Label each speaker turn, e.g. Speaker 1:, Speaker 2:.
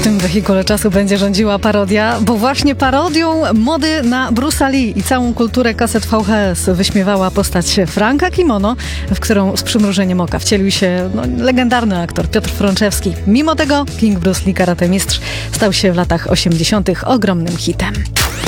Speaker 1: tym wehikule czasu będzie rządziła parodia, bo właśnie parodią mody na Bruce'a Lee i całą kulturę kaset VHS wyśmiewała postać Franka Kimono, w którą z przymrużeniem oka wcielił się legendarny aktor Piotr Frączewski. Mimo tego King Bruce Lee, karate mistrz, stał się w latach 80. ogromnym hitem.